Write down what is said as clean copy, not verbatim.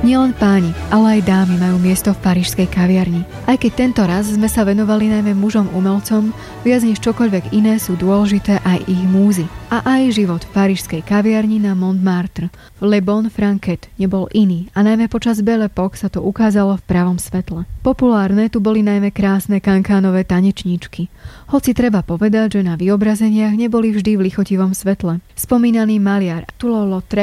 Nielen páni, ale aj dámy majú miesto v parížskej kaviarni. Aj keď tento raz sme sa venovali najmä mužom umelcom, viac než čokoľvek iné sú dôležité aj ich múzy. A aj život v parížskej kaviarni na Montmartre. Le Bon Franquet nebol iný a najmä počas Belle Époque sa to ukázalo v pravom svetle. Populárne tu boli najmä krásne kankánové tanečníčky. Hoci treba povedať, že na vyobrazeniach neboli vždy v lichotivom svetle. Spomínaný maliar Toulouse-Lautrec